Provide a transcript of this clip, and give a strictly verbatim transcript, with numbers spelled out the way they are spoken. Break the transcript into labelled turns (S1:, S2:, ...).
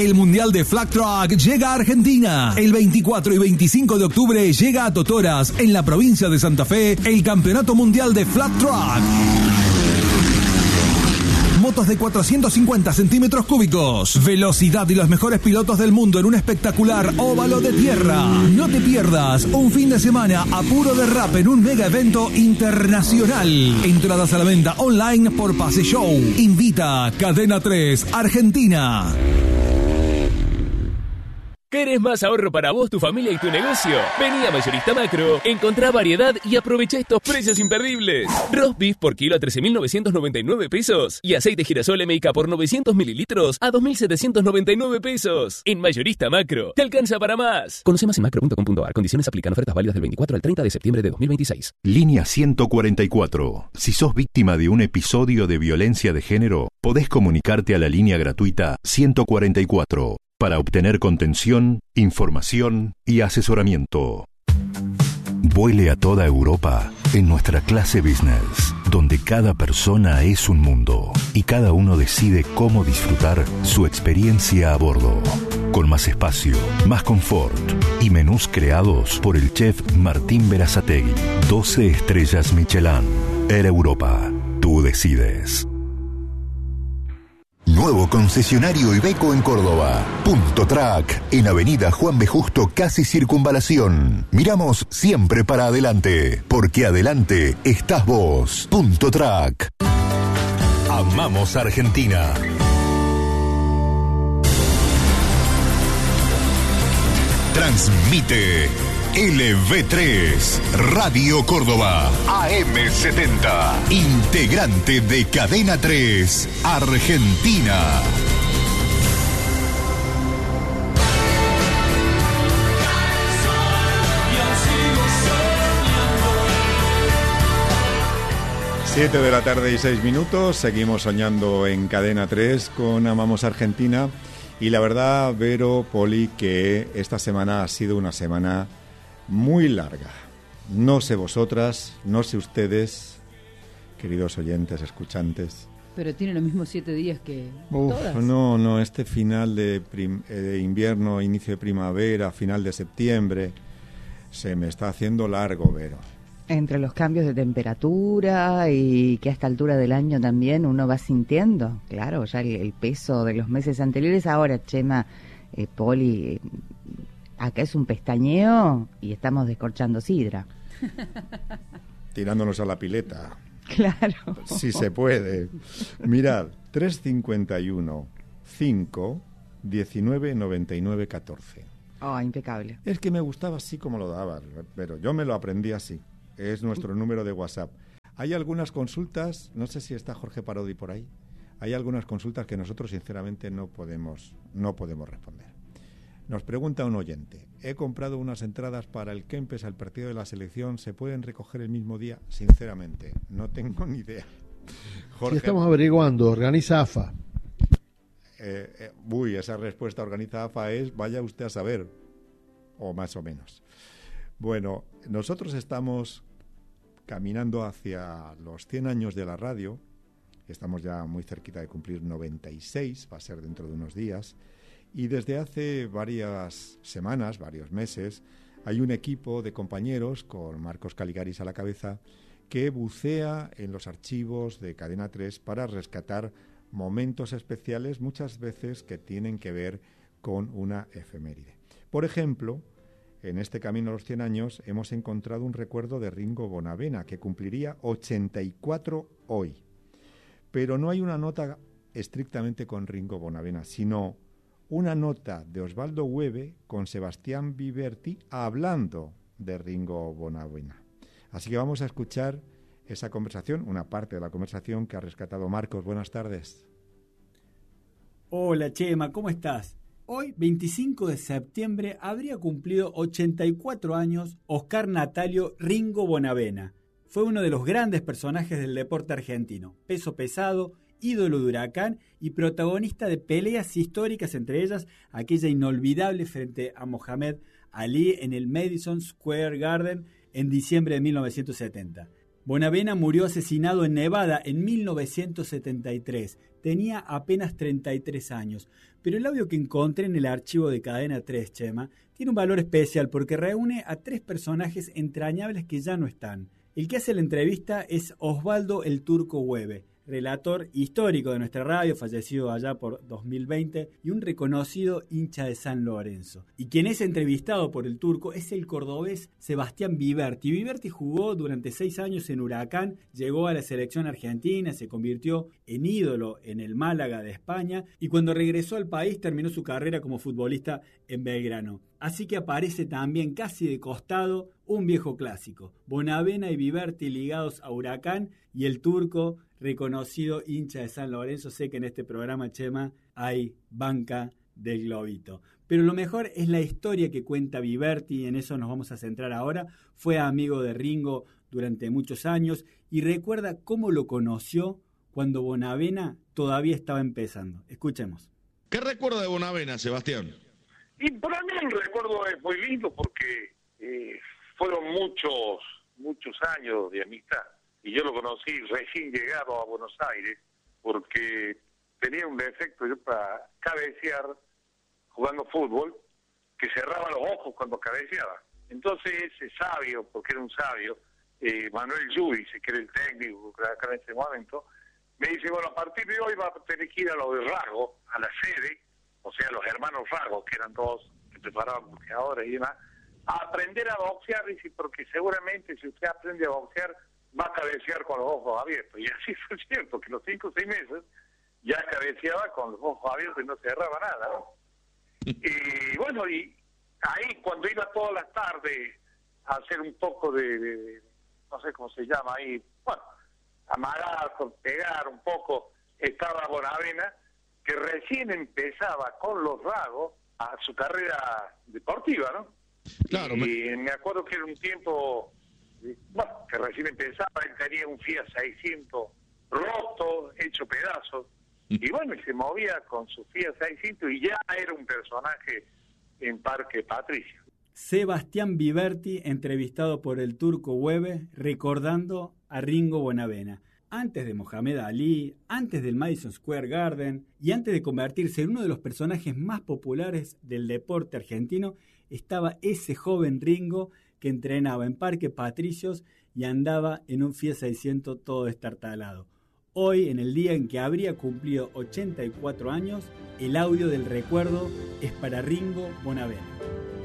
S1: El Mundial de Flag Track llega a Argentina. El veinticuatro y veinticinco de octubre llega a Totoras, en la provincia de Santa Fe, el Campeonato Mundial de Flat Track. Motos de cuatrocientos cincuenta centímetros cúbicos, velocidad y los mejores pilotos del mundo en un espectacular óvalo de tierra. No te pierdas un fin de semana a puro derrape en un mega evento internacional. Entradas a la venta online por Pase Show. Invita Cadena tres Argentina.
S2: ¿Querés más ahorro para vos, tu familia y tu negocio? Vení a Mayorista Macro, encontrá variedad y aprovecha estos precios imperdibles. Roast beef por kilo a trece mil novecientos noventa y nueve pesos y aceite girasol M I K por novecientos mililitros a dos mil setecientos noventa y nueve pesos. En Mayorista Macro, te alcanza para más. Conoce más en macro punto com punto a r. Condiciones aplican. Ofertas válidas del veinticuatro al treinta de septiembre de dos mil veintiséis.
S3: Línea ciento cuarenta y cuatro. Si sos víctima de un episodio de violencia de género, podés comunicarte a la línea gratuita ciento cuarenta y cuatro. Para obtener contención, información y asesoramiento. Vuele a toda Europa en nuestra clase business, donde cada persona es un mundo y cada uno decide cómo disfrutar su experiencia a bordo. Con más espacio, más confort y menús creados por el chef Martín Berazategui. doce estrellas Michelin. Air Europa. Tú decides.
S4: Nuevo concesionario Iveco en Córdoba. Punto Track, en Avenida Juan B. Justo, casi Circunvalación. Miramos siempre para adelante, porque adelante estás vos. Punto Track. Amamos Argentina. Transmite L V tres, Radio Córdoba, A M setenta, integrante de Cadena tres, Argentina.
S5: Siete de la tarde y seis minutos, seguimos soñando en Cadena tres con Amamos Argentina. Y la verdad, Vero, Poli, que esta semana ha sido una semana muy larga. No sé vosotras, no sé ustedes, queridos oyentes, escuchantes.
S6: Pero tiene los mismos siete días que
S5: Uf,
S6: todas.
S5: No, no, este final de, prim- de invierno, inicio de primavera, final de septiembre, se me está haciendo largo, Vero.
S7: Entre los cambios de temperatura y que a esta altura del año también uno va sintiendo, claro, ya el, el peso de los meses anteriores. Ahora, Chema, eh, Poli, eh, acá es un pestañeo y estamos descorchando sidra.
S5: Tirándonos a la pileta.
S7: Claro.
S5: Si se puede. Mirad, tres cincuenta y uno, cinco, diecinueve, noventa y nueve, catorce.
S7: Oh, impecable.
S5: Es que me gustaba así como lo dabas, pero yo me lo aprendí así. Es nuestro número de WhatsApp. Hay algunas consultas, no sé si está Jorge Parodi por ahí, hay algunas consultas que nosotros sinceramente no podemos, no podemos responder. Nos pregunta un oyente, he comprado unas entradas para el Kempes al partido de la selección, ¿se pueden recoger el mismo día? Sinceramente, no tengo ni idea. Jorge,
S8: sí, estamos averiguando, organiza A F A.
S5: Eh, eh, uy, esa respuesta organiza A F A es, vaya usted a saber, o más o menos. Bueno, nosotros estamos caminando hacia los cien años de la radio, estamos ya muy cerquita de cumplir noventa y seis, va a ser dentro de unos días, y desde hace varias semanas, varios meses, hay un equipo de compañeros, con Marcos Caligaris a la cabeza, que bucea en los archivos de Cadena tres para rescatar momentos especiales, muchas veces que tienen que ver con una efeméride. Por ejemplo, en este camino a los cien años hemos encontrado un recuerdo de Ringo Bonavena, que cumpliría ochenta y cuatro hoy. Pero no hay una nota estrictamente con Ringo Bonavena, sino una nota de Osvaldo Hueve con Sebastián Viverti hablando de Ringo Bonavena. Así que vamos a escuchar esa conversación, una parte de la conversación que ha rescatado Marcos. Buenas tardes.
S9: Hola Chema, ¿cómo estás? Hoy, veinticinco de septiembre, habría cumplido ochenta y cuatro años Oscar Natalio Ringo Bonavena. Fue uno de los grandes personajes del deporte argentino, peso pesado, ídolo de Huracán y protagonista de peleas históricas, entre ellas aquella inolvidable frente a Mohamed Ali en el Madison Square Garden en diciembre de mil novecientos setenta. Bonavena murió asesinado en Nevada en mil novecientos setenta y tres. Tenía apenas treinta y tres años. Pero el audio que encontré en el archivo de Cadena tres, Chema, tiene un valor especial porque reúne a tres personajes entrañables que ya no están. El que hace la entrevista es Osvaldo el Turco Hueve, relator histórico de nuestra radio, fallecido allá por dos mil veinte, y un reconocido hincha de San Lorenzo. Y quien es entrevistado por el Turco es el cordobés Sebastián Viverti. Viverti jugó durante seis años en Huracán, llegó a la selección argentina, se convirtió en ídolo en el Málaga de España, y cuando regresó al país terminó su carrera como futbolista en Belgrano. Así que aparece también casi de costado un viejo clásico, Bonavena y Viverti ligados a Huracán, y el Turco, reconocido hincha de San Lorenzo. Sé que en este programa, Chema, hay banca del globito. Pero lo mejor es la historia que cuenta Viverti, y en eso nos vamos a centrar ahora. Fue amigo de Ringo durante muchos años y recuerda cómo lo conoció cuando Bonavena todavía estaba empezando. Escuchemos.
S10: ¿Qué recuerda de Bonavena, Sebastián?
S11: Y para mí el recuerdo es muy lindo porque eh, fueron muchos, muchos años de amistad. Y yo lo conocí recién llegado a Buenos Aires porque tenía un defecto yo para cabecear jugando fútbol, que cerraba los ojos cuando cabeceaba. Entonces ese sabio, porque era un sabio, eh, Manuel Judice, que era el técnico acá en ese momento, me dice, bueno, a partir de hoy va a tener que ir a lo de Rago, a la sede, o sea, los hermanos Rago, que eran todos que preparaban boxeadores y demás, a aprender a boxear, dice, porque seguramente si usted aprende a boxear, va a cabecear con los ojos abiertos. Y así fue cierto, que los cinco o seis meses ya cabeceaba con los ojos abiertos y no cerraba nada, ¿no? Y bueno, y ahí cuando iba todas las tardes a hacer un poco de, de, de no sé cómo se llama ahí, bueno, amagar, pegar un poco, estaba Bonavena, que recién empezaba con los Ragos a su carrera deportiva, ¿no?
S10: Claro.
S11: Y me, me acuerdo que era un tiempo, bueno, que recién empezaba, él tenía un Fiat seiscientos roto, hecho pedazos, y bueno, y se movía con su Fiat seiscientos y ya era un personaje en Parque Patricio.
S9: Sebastián Viverti, entrevistado por el Turco Hueve, recordando a Ringo Bonavena. Antes de Mohamed Ali, antes del Madison Square Garden y antes de convertirse en uno de los personajes más populares del deporte argentino, estaba ese joven Ringo que entrenaba en Parque Patricios y andaba en un Fiat seiscientos todo destartalado. Hoy, en el día en que habría cumplido ochenta y cuatro años, el audio del recuerdo es para Ringo Bonavena.